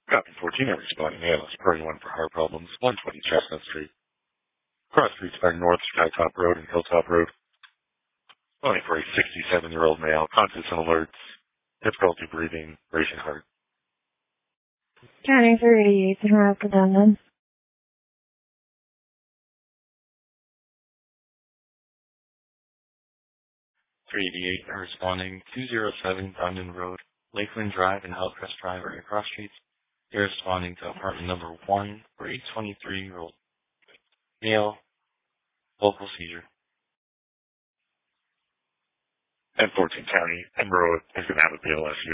Copy 14, I'm responding ALS Priority 1 for heart problems, 120 Chestnut Street. Cross streets by North Skytop Road and Hilltop Road. Only for a 67-year-old male, constant alerts, difficulty breathing, racing heart. County 38 to have redundant. 388 are responding 207 Dundon Road, Lakeland Drive and Hillcrest Drive are cross streets. They're responding to apartment number 1 for a 23-year-old male, local seizure. And 14 County and Road is going to have a BLS